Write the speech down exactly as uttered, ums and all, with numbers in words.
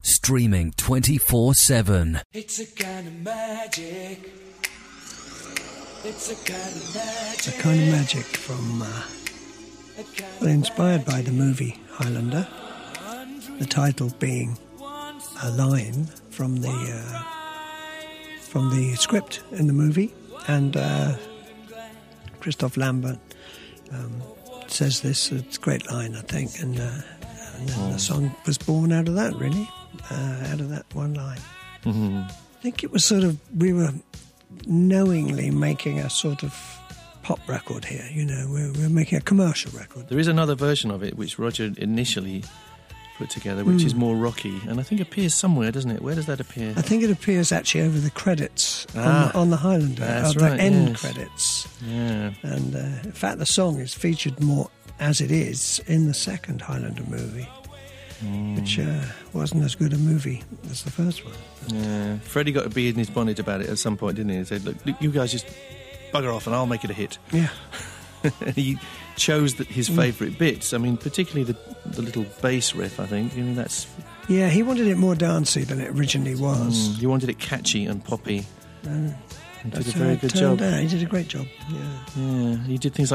streaming twenty-four seven. It's a kind of magic. It's a kind of magic. It's a kind of magic from, uh, well, inspired by the movie Highlander. The title being a line from the uh, from the script in the movie, and uh, Christoph Lambert um, says this. It's a great line, I think, and, uh, and then the song was born out of that, really, uh, out of that one line. Mm-hmm. I think it was sort of, we were knowingly making a sort of pop record here, you know, we're, we're making a commercial record. There is another version of it which Roger initially put together, which mm. is more rocky, and I think appears somewhere, doesn't it? Where does that appear? I think it appears actually over the credits ah, on, the, on the Highlander, that's uh, right, the end yes. credits. Yeah. And uh, in fact, the song is featured more as it is in the second Highlander movie, mm. which uh, wasn't as good a movie as the first one. Yeah, Freddie got a bee in his bonnet about it at some point, didn't he? He said, "Look, you guys just bugger off, and I'll make it a hit." Yeah. He chose the, his favourite bits. I mean, particularly the the little bass riff. I think. I mean, that's. Yeah, he wanted it more dancey than it originally was. Mm, he wanted it catchy and poppy. Uh, he did a very good job. job. Out. He did a great job. Yeah. Yeah, he did things like